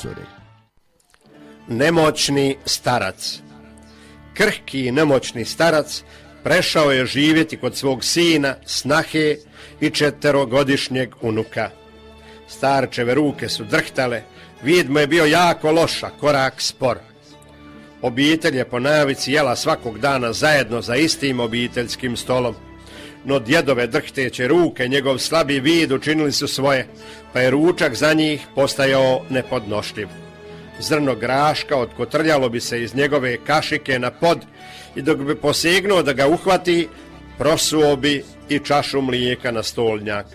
profesore. Nemoćni starac. Krhki i nemoćni starac prešao je živjeti kod svog sina, snahe i 4-godišnjeg unuka. Starčeve ruke su drhtale, vid mu je bio jako loš, a korak spor. Obitelj je po navici jela svakog dana zajedno za istim obiteljskim stolom. No djedove drhteće ruke, njegov slabi vid učinili su svoje, pa je ručak za njih postajao nepodnošljiv. Zrno graška otkotrljalo bi se iz njegove kašike na pod i dok bi posegnuo da ga uhvati, prosuo bi i čašu mlijeka na stolnjak.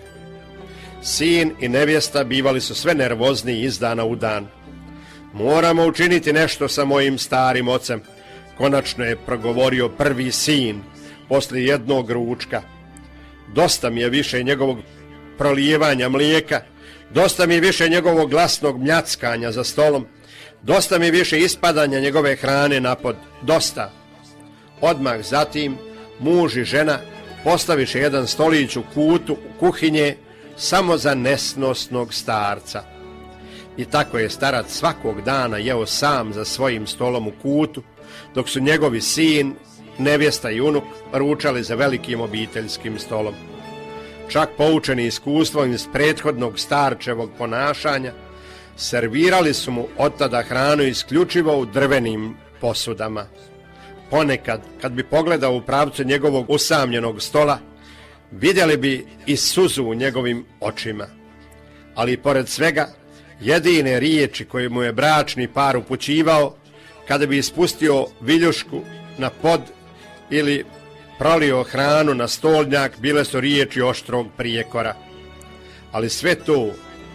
Sin i nevjesta bivali su sve nervozniji iz dana u dan. Moramo učiniti nešto sa mojim starim ocem, konačno je progovorio prvi sin poslije jednog ručka. Dosta mi je više njegovog prolijevanja mlijeka, dosta mi je više njegovog glasnog mljackanja za stolom, dosta mi je više ispadanja njegove hrane napod, dosta. Odmah zatim muž i žena postaviše jedan stolić u kutu u kuhinje samo za nesnosnog starca. I tako je starac svakog dana jeo sam za svojim stolom u kutu, dok su njegovi sin, nevjesta i unuk ručali za velikim obiteljskim stolom. Čak poučeni iskustvom iz prethodnog starčevog ponašanja, servirali su mu od tada hranu isključivo u drvenim posudama. Ponekad, kad bi pogledao u pravcu njegovog usamljenog stola, vidjeli bi i suzu u njegovim očima. Ali pored svega, jedine riječi koje mu je bračni par upućivao, kada bi ispustio viljušku na pod ili prolio hranu na stolnjak, bile su riječi oštrog prijekora. Ali sve to,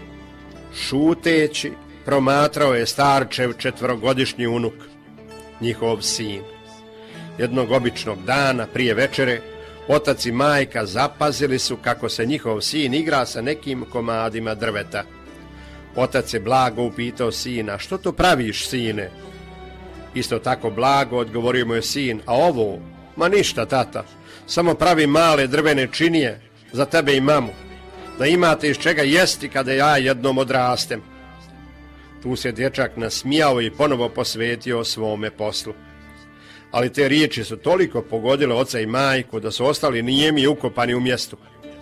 šuteći, promatrao je starčev 4-godišnji unuk, njihov sin. Jednog običnog dana prije večere, otac i majka zapazili su kako se njihov sin igra sa nekim komadima drveta. Otac je blago upitao sina: "Što to praviš, sine?" Isto tako blago odgovorio mu je sin: "A ovo? Ma ništa, tata, samo pravi male drvene činije za tebe i mamu, da imate iz čega jesti kada ja jednom odrastem." Tu se dječak nasmijao i ponovo posvetio svome poslu. Ali te riječi su toliko pogodile oca i majku da su ostali nijemi i ukopani u mjestu.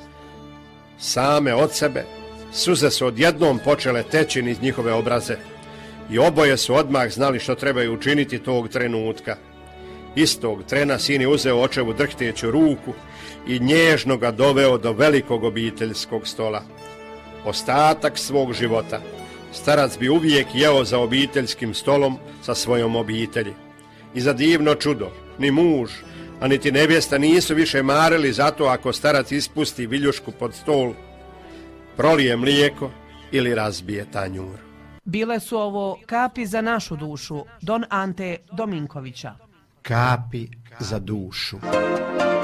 Same od sebe suze su odjednom počele teći niz njihove obraze i oboje su odmah znali što trebaju učiniti tog trenutka. Istog trena sin je uzeo očevu drhteću ruku i nježno ga doveo do velikog obiteljskog stola. Ostatak svog života starac bi uvijek jeo za obiteljskim stolom sa svojom obitelji. I za divno čudo, ni muž, a niti nevjesta nisu više marili zato ako starac ispusti viljušku pod stol, prolije mlijeko ili razbije tanjur. Bile su ovo kapi za našu dušu, Don Ante Dominkovića. Kapi za dušu.